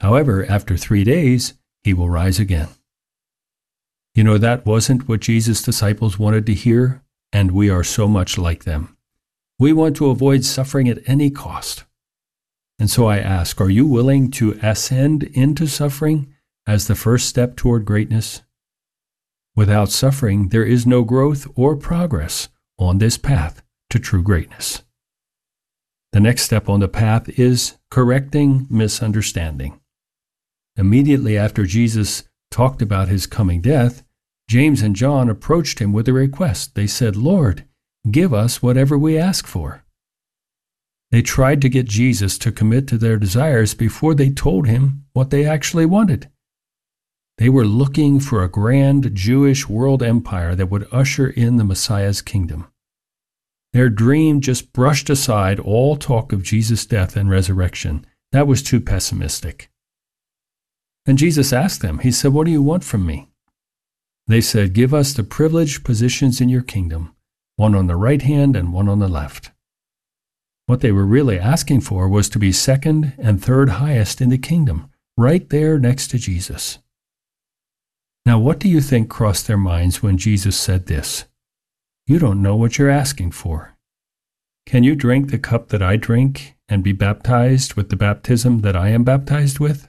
However, after 3 days, he will rise again. You know, that wasn't what Jesus' disciples wanted to hear, and we are so much like them. We want to avoid suffering at any cost. And so I ask, are you willing to ascend into suffering as the first step toward greatness? Without suffering, there is no growth or progress on this path to true greatness. The next step on the path is correcting misunderstanding. Immediately after Jesus talked about his coming death, James and John approached him with a request. They said, "Lord, give us whatever we ask for." They tried to get Jesus to commit to their desires before they told him what they actually wanted. They were looking for a grand Jewish world empire that would usher in the Messiah's kingdom. Their dream just brushed aside all talk of Jesus' death and resurrection. That was too pessimistic. And Jesus asked them, he said, "What do you want from me?" They said, "Give us the privileged positions in your kingdom, one on the right hand and one on the left." What they were really asking for was to be second and third highest in the kingdom, right there next to Jesus. Now, what do you think crossed their minds when Jesus said this? You don't know what you're asking for. Can you drink the cup that I drink and be baptized with the baptism that I am baptized with?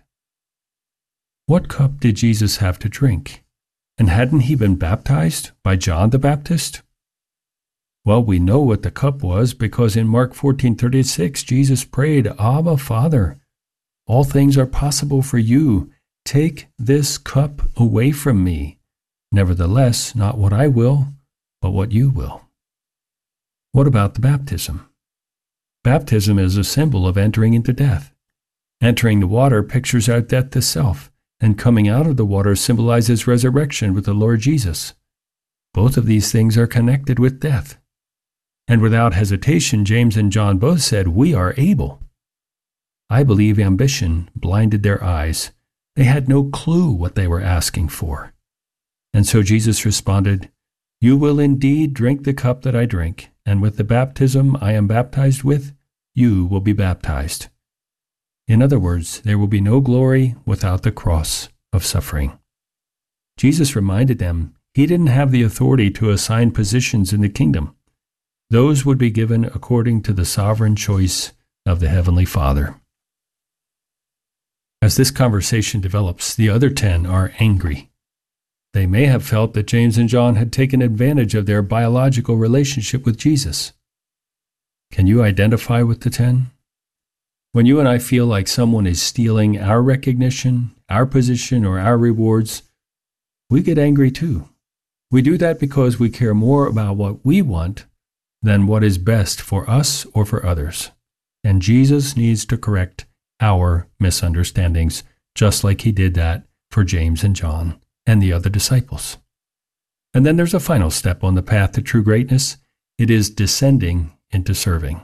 What cup did Jesus have to drink? And hadn't he been baptized by John the Baptist? Well, we know what the cup was because in Mark 14:36, Jesus prayed, "Abba, Father, all things are possible for you. Take this cup away from me. Nevertheless, not what I will, but what you will." What about the baptism? Baptism is a symbol of entering into death. Entering the water pictures out death to self, and coming out of the water symbolizes resurrection with the Lord Jesus. Both of these things are connected with death. And without hesitation, James and John both said, "We are able." I believe ambition blinded their eyes. They had no clue what they were asking for. And so Jesus responded, "You will indeed drink the cup that I drink, and with the baptism I am baptized with, you will be baptized." In other words, there will be no glory without the cross of suffering. Jesus reminded them he didn't have the authority to assign positions in the kingdom. Those would be given according to the sovereign choice of the Heavenly Father. As this conversation develops, the other 10 are angry. They may have felt that James and John had taken advantage of their biological relationship with Jesus. Can you identify with the 10? When you and I feel like someone is stealing our recognition, our position, or our rewards, we get angry too. We do that because we care more about what we want than what is best for us or for others. And Jesus needs to correct our misunderstandings, just like he did that for James and John and the other disciples. And then there's a final step on the path to true greatness. It is descending into serving.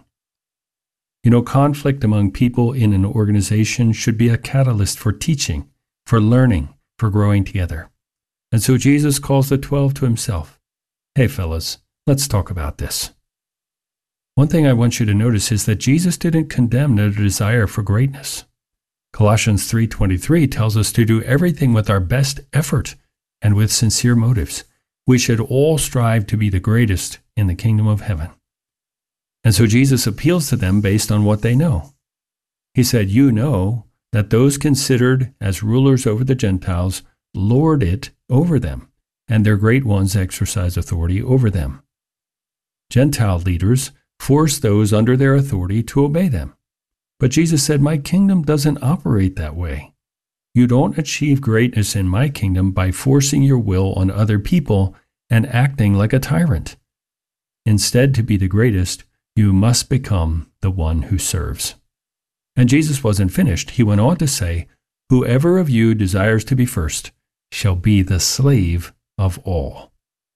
You know, conflict among people in an organization should be a catalyst for teaching, for learning, for growing together. And so Jesus calls the 12 to himself. Hey, fellas, let's talk about this. One thing I want you to notice is that Jesus didn't condemn their desire for greatness. Colossians 3:23 tells us to do everything with our best effort and with sincere motives. We should all strive to be the greatest in the kingdom of heaven. And so Jesus appeals to them based on what they know. He said, "You know that those considered as rulers over the Gentiles lord it over them, and their great ones exercise authority over them." Gentile leaders force those under their authority to obey them. But Jesus said, "My kingdom doesn't operate that way. You don't achieve greatness in my kingdom by forcing your will on other people and acting like a tyrant. Instead, to be the greatest, you must become the one who serves." And Jesus wasn't finished. He went on to say, "Whoever of you desires to be first shall be the slave of all."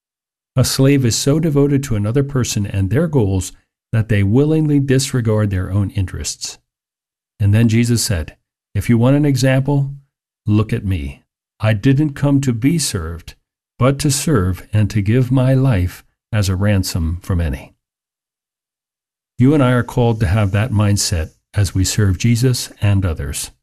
A slave is so devoted to another person and their goals that they willingly disregard their own interests. And then Jesus said, "If you want an example, look at me. I didn't come to be served, but to serve and to give my life as a ransom for many." You and I are called to have that mindset as we serve Jesus and others.